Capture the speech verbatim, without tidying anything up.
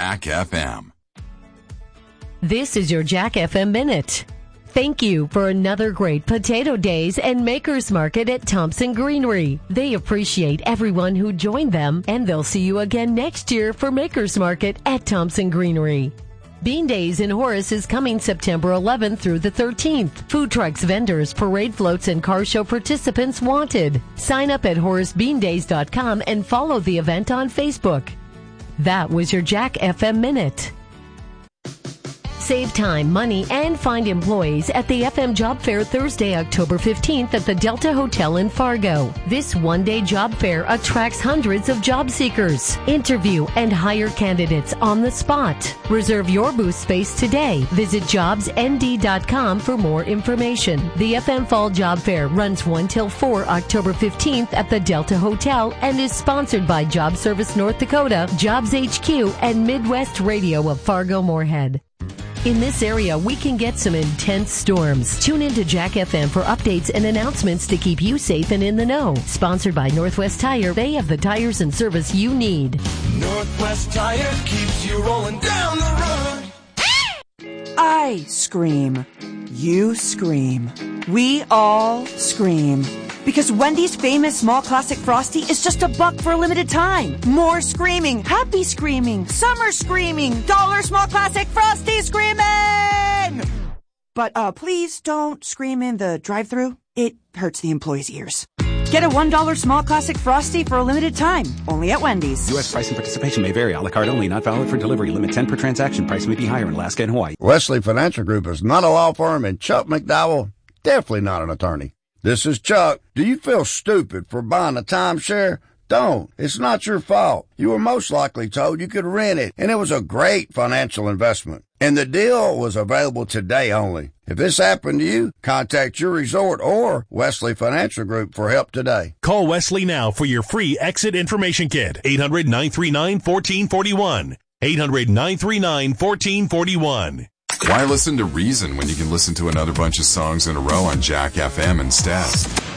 Jack F M. This is your Jack F M Minute. Thank you for another great Potato Days and Makers Market at Thompson Greenery. They appreciate everyone who joined them, and they'll see you again next year for Makers Market at Thompson Greenery. Bean Days in Horace is coming September eleventh through the thirteenth. Food trucks, vendors, parade floats, and car show participants wanted. Sign up at horace bean days dot com and follow the event on Facebook. That was your Jack F M Minute. Save time, money, and find employees at the F M Job Fair Thursday, October fifteenth at the Delta Hotel in Fargo. This one-day job fair attracts hundreds of job seekers. Interview and hire candidates on the spot. Reserve your booth space today. Visit jobs n d dot com for more information. The F M Fall Job Fair runs one till four October fifteenth at the Delta Hotel and is sponsored by Job Service North Dakota, Jobs H Q, and Midwest Radio of Fargo-Moorhead. In this area, we can get some intense storms. Tune in to Jack F M for updates and announcements to keep you safe and in the know. Sponsored by Northwest Tire, they have the tires and service you need. Northwest Tire keeps you rolling down the road. I scream. You scream. We all scream. Because Wendy's famous small classic Frosty is just a buck for a limited time. More screaming, happy screaming, summer screaming, dollar small classic Frosty screaming! But uh, please don't scream in the drive-thru. It hurts the employees' ears. Get a one dollar small classic Frosty for a limited time. Only at Wendy's. U S price and participation may vary. A la carte only. Not valid for delivery. Limit ten per transaction. Price may be higher in Alaska and Hawaii. Wesley Financial Group is not a law firm, and Chuck McDowell, definitely not an attorney. This is Chuck. Do you feel stupid for buying a timeshare? Don't. It's not your fault. You were most likely told you could rent it, and it was a great financial investment. And the deal was available today only. If this happened to you, contact your resort or Wesley Financial Group for help today. Call Wesley now for your free exit information kit. eight hundred, nine three nine, one four four one. eight hundred, nine three nine, one four four one. Why listen to Reason when you can listen to another bunch of songs in a row on Jack F M instead?